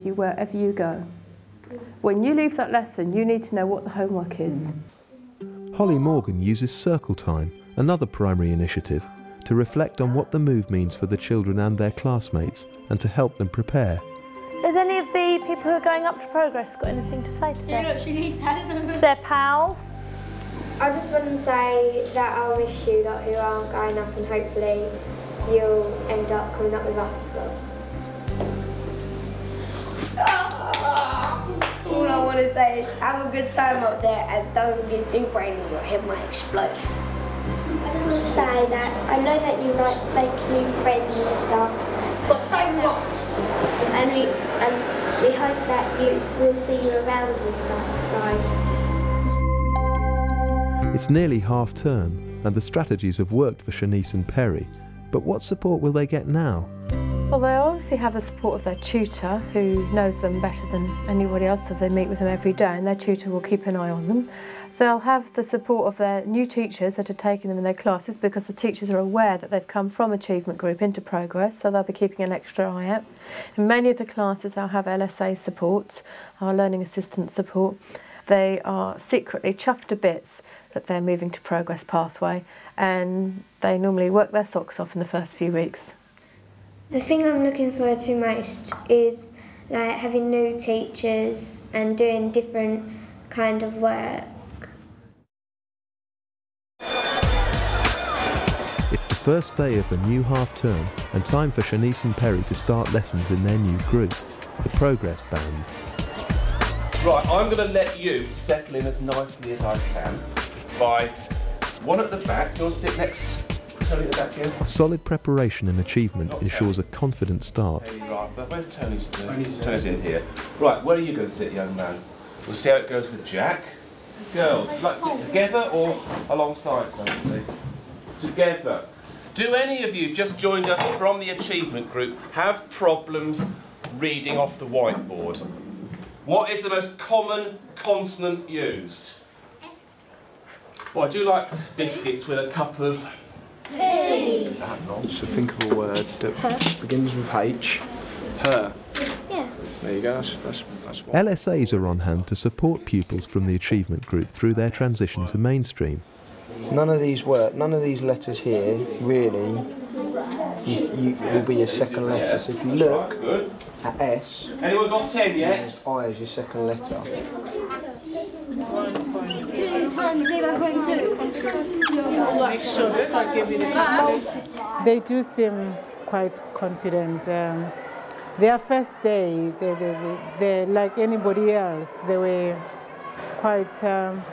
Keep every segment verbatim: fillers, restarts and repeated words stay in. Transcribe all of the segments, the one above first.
you wherever you go. When you leave that lesson, you need to know what the homework is. Holly Morgan uses Circle Time, another primary initiative, to reflect on what the move means for the children and their classmates and to help them prepare. Has any of the people who are going up to Progress got anything to say today? Yeah, look, she needs that. To their pals? I just want to say that I'll miss you lot who aren't going up, and hopefully you'll end up coming up with us. All I want to say is have a good time up there and don't get too brainy, your head might explode. I just want to say that I know that you like make new friends and stuff. But stay what? And we and we hope that you will see you around and stuff. So it's nearly half term and the strategies have worked for Shanice and Perry, but what support will they get now? Well, they obviously have the support of their tutor, who knows them better than anybody else as they meet with them every day, and their tutor will keep an eye on them. They'll have the support of their new teachers that are taking them in their classes, because the teachers are aware that they've come from Achievement Group into Progress, so they'll be keeping an extra eye out. In many of the classes they'll have L S A support, our learning assistance support. They are secretly chuffed to bits that they're moving to Progress Pathway, and they normally work their socks off in the first few weeks. the thing I'm looking forward to most is like having new teachers and doing different kind of work. It's the first day of the new half term and time for Shanice and Perry to start lessons in their new group, the Progress Band. Right, I'm going to let you settle in as nicely as I can by one at the back. Do you want to sit next? Tony at the back here? Solid preparation and achievement ensures a confident start. There you are. But where's Tony's? Tony's in here. Right, where are you going to sit, young man? We'll see how it goes with Jack. Girls, would you like to sit together or alongside somebody? Together. Do any of you just joined us from the achievement group have problems reading off the whiteboard? What is the most common consonant used? Well, I do like biscuits with a cup of tea. So think of a word that her. begins with H. Her. Yeah. There you go. That's, that's, that's what. L S As are on hand to support pupils from the achievement group through their transition to mainstream. None of these words, none of these letters here, really, you, you, will be your second letter. So if you look at S, anyone got ten yet? I is your second letter. They do seem quite confident. Um, their first day, they, they, they, they, like anybody else, they were quite um,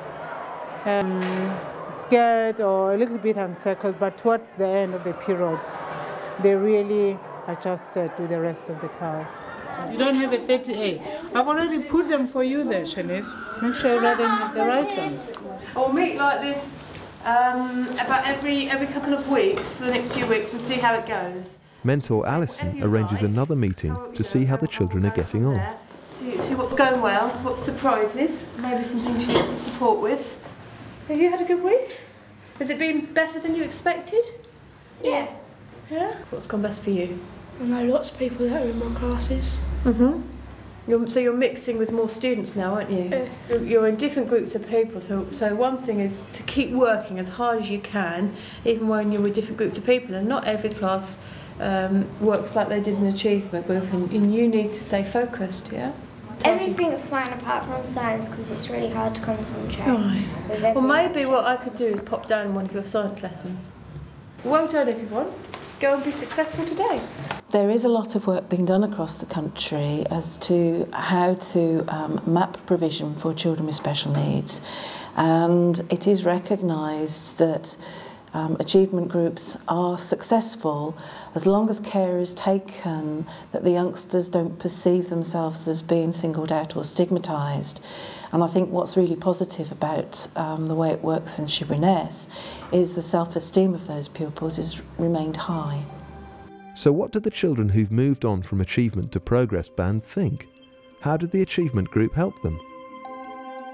um, scared or a little bit unsettled, but towards the end of the period, they really adjusted to the rest of the class. You don't have a thirty A. I've already put them for you there, Shanice. Make sure you write them the right one. I'll meet like this um, about every every couple of weeks for the next few weeks and see how it goes. Mentor Alison arranges another meeting to see how the children are getting on. See, see what's going well, what surprises, maybe some things you need some support with. Have you had a good week? Has it been better than you expected? Yeah. Yeah? What's gone best for you? I know lots of people that are in my classes. Mm-hmm. You're, so you're mixing with more students now, aren't you? Yeah. You're, you're in different groups of people, so, so one thing is to keep working as hard as you can, even when you're with different groups of people, and not every class um, works like they did in achievement group, and, and you need to stay focused, yeah? Everything's fine apart from science because it's really hard to concentrate. Right. With Well, every maybe lecture. what I could do is pop down one of your science lessons. Well done, everyone. Go and be successful today. There is a lot of work being done across the country as to how to um, map provision for children with special needs, and it is recognised that um, achievement groups are successful as long as care is taken, that the youngsters don't perceive themselves as being singled out or stigmatised. And I think what's really positive about um, the way it works in Sheerness is the self-esteem of those pupils has remained high. So what do the children who've moved on from Achievement to Progress Band think? How did the Achievement Group help them?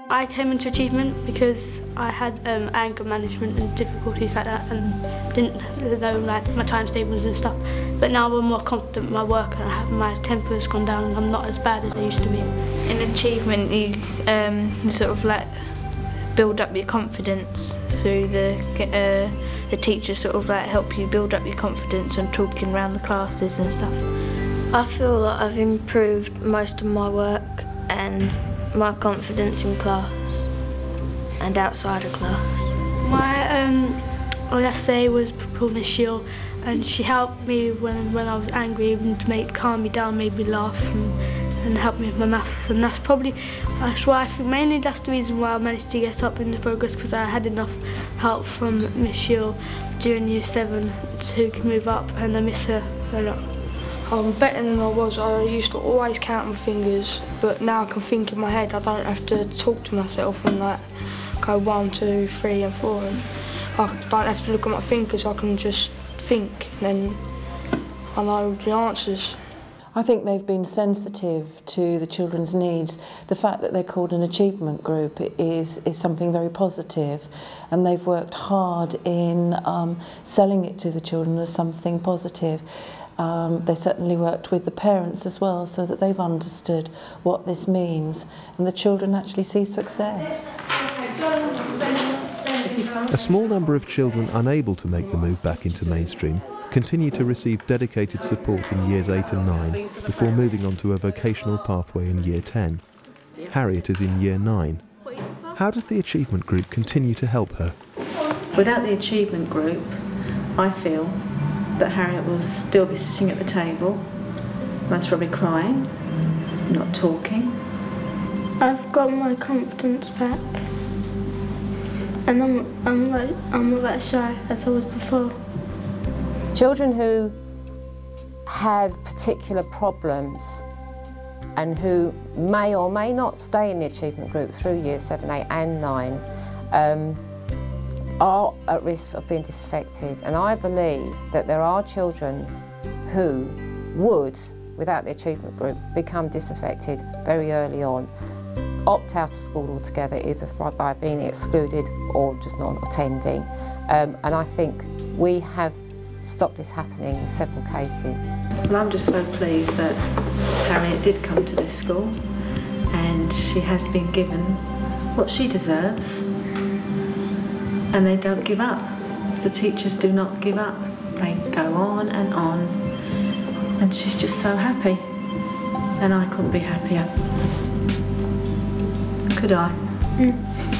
I came into achievement because I had um, anger management and difficulties like that, and didn't know like my times tables and stuff. But now I'm more confident in my work, and I have, my temper's gone down, and I'm not as bad as I used to be. In achievement, you, um, you sort of like build up your confidence through the uh, the teachers sort of like help you build up your confidence and talking around the classes and stuff. I feel that I've improved most of my work and my confidence in class and outside of class. My um, last day was Paul Miss Shield, and she helped me when when I was angry, even to make calm me down, made me laugh, and, and helped me with my maths. And that's probably that's why I think mainly that's the reason why I managed to get up in the progress, because I had enough help from Miss Shield during year seven to move up, and I miss her a lot. I'm better than I was. I used to always count my fingers, but now I can think in my head. I don't have to talk to myself and like go one, two, three and four. And I don't have to look at my fingers, I can just think and then I know the answers. I think they've been sensitive to the children's needs. The fact that they're called an achievement group is, is something very positive, and they've worked hard in um, selling it to the children as something positive. Um, they certainly worked with the parents as well, so that they've understood what this means, and the children actually see success. A small number of children unable to make the move back into mainstream continue to receive dedicated support in years eight and nine before moving on to a vocational pathway in year ten. Harriet is in year nine. How does the achievement group continue to help her? Without the achievement group, I feel that Harriet will still be sitting at the table, most probably crying, not talking. I've got my confidence back, and I'm I'm like I'm not that shy as I was before. Children who have particular problems and who may or may not stay in the achievement group through year seven, eight and nine um, are at risk of being disaffected, and I believe that there are children who would, without the achievement group, become disaffected very early on, opt out of school altogether, either by being excluded or just not attending. Um, and I think we have stopped this happening in several cases. Well, I'm just so pleased that Harriet did come to this school, and she has been given what she deserves. And they don't give up. The teachers do not give up. They go on and on, and she's just so happy. And I couldn't be happier. Could I? Mm.